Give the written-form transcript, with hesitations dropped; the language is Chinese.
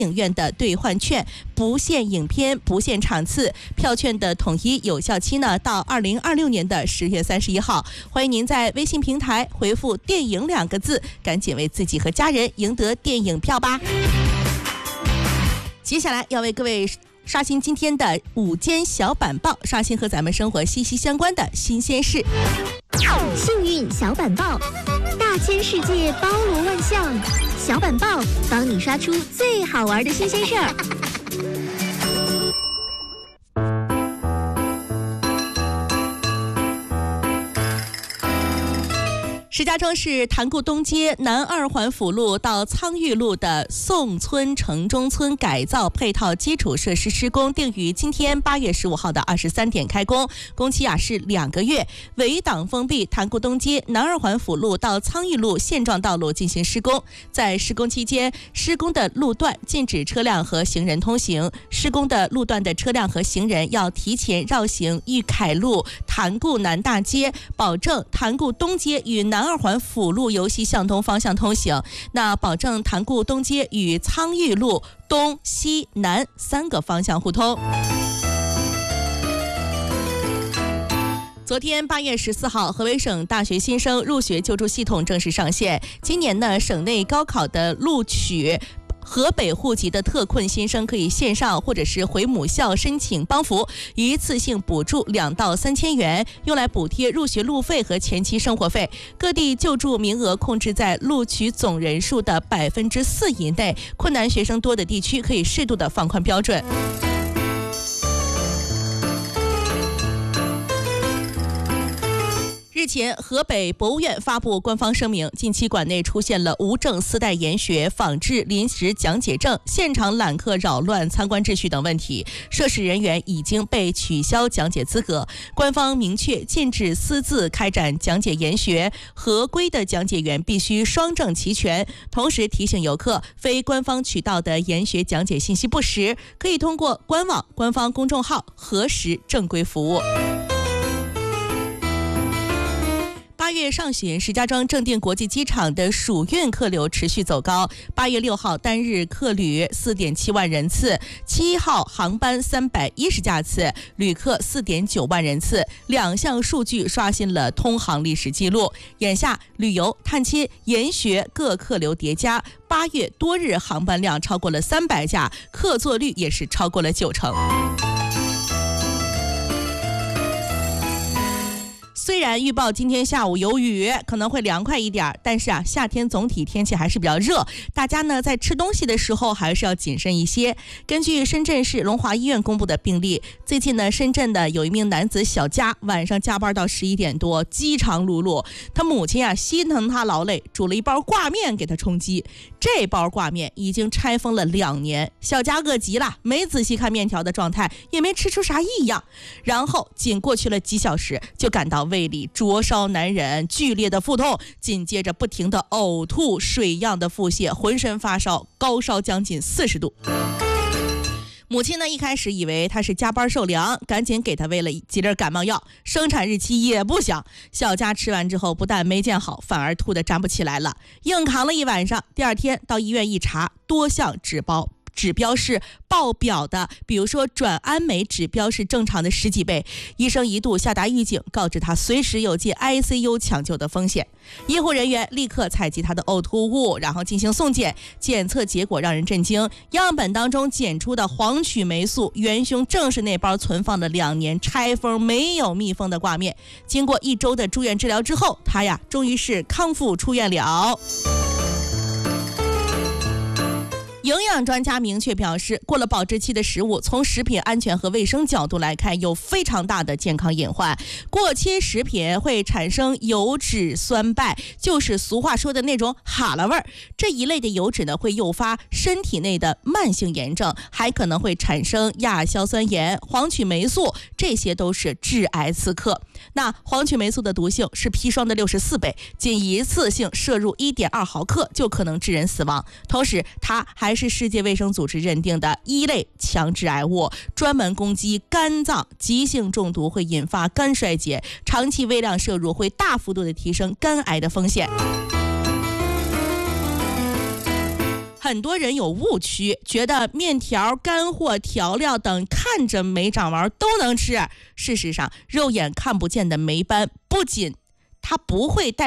影院的兑换券，不限影片，不限场次，票券的统一有效期呢到2026年的10月31号。欢迎您在微信平台回复“电影”2个字，赶紧为自己和家人赢得电影票吧。接下来要为各位刷新今天的午间小板报，刷新和咱们生活息息相关的新鲜事。 幸运小板报，大千世界包罗万象，小板报帮你刷出最好玩的新鲜事儿。 石家庄市潭固东街南二环辅路到苍玉路的宋村城中村改造配套基础设施施工定于今天8月15号的23点开工，工期是2个月，围挡封闭潭固东街南二环辅路到苍玉路现状道路进行施工。在施工期间，施工的路段禁止车辆和行人通行，施工的路段的车辆和行人要提前绕行玉凯路、潭固南大街，保证潭固东街与南二环辅路由西向东方向通行，那保证潭固东街与苍玉路东西南3个方向互通。昨天8月14号，河北省大学新生入学救助系统正式上线。今年呢，省内高考的录取河北户籍的特困新生可以线上或者是回母校申请帮扶，一次性补助2到3千元，用来补贴入学路费和前期生活费。各地救助名额控制在录取总人数的4%以内，困难学生多的地区可以适度的放宽标准。日前，河北博物院发布官方声明，近期馆内出现了无证私带研学、仿制临时讲解证、现场揽客扰乱参观秩序等问题，涉事人员已经被取消讲解资格。官方明确禁止私自开展讲解研学，合规的讲解员必须双证齐全。同时提醒游客，非官方渠道的研学讲解信息不实，可以通过官网、官方公众号核实正规服务。8月上旬，石家庄正定国际机场的暑运客流持续走高。8月6号单日客旅4.7万人次，7号航班310架次，旅客4.9万人次，2项数据刷新了通航历史记录。眼下，旅游、探亲、研学各客流叠加，8月多日航班量超过了300架，客座率也是超过了90%。虽然预报今天下午有雨，可能会凉快一点，但是夏天总体天气还是比较热，大家呢在吃东西的时候还是要谨慎一些。根据深圳市龙华医院公布的病例，最近呢深圳的有一名男子小佳晚上加班到11点多，饥肠辘辘，他母亲心疼他劳累，煮了一包挂面给他充饥。这包挂面已经拆封了2年，小佳饿极了，没仔细看面条的状态，也没吃出啥异样，然后仅过去了几小时，就感到胃里灼烧难忍，剧烈的腹痛，紧接着不停的呕吐，水样的腹泻，浑身发烧，高烧将近40度。母亲呢一开始以为他是加班受凉，赶紧给他喂了几粒感冒药，生产日期也不详。小佳吃完之后不但没见好，反而吐得站不起来了，硬扛了一晚上。第二天到医院一查，多项指标是爆表的，比如说转氨酶指标是正常的10几倍，医生一度下达预警，告知他随时有进 ICU 抢救的风险。医护人员立刻采集他的呕吐物，然后进行送检，检测结果让人震惊，样本当中检出的黄曲霉素元凶正是那包存放了2年、拆封没有密封的挂面。经过1周的住院治疗之后，他终于是康复出院了。营养专家明确表示，过了保质期的食物，从食品安全和卫生角度来看，有非常大的健康隐患。过期食品会产生油脂酸败，就是俗话说的那种哈喇味儿。这一类的油脂呢，会诱发身体内的慢性炎症，还可能会产生亚硝酸盐、黄曲霉素，这些都是致癌刺客。那黄曲霉素的毒性是砒霜的64倍，仅一次性摄入1.2毫克就可能致人死亡。同时，它还是世界卫生组织认定的1类强致癌物，专门攻击肝脏，急性中毒会引发肝衰竭，长期微量摄入会大幅度的提升肝癌的风险。 很多人有误区，觉得面条、干货、调料等看着没长毛都能吃。事实上，肉眼看不见的霉斑不仅它不会带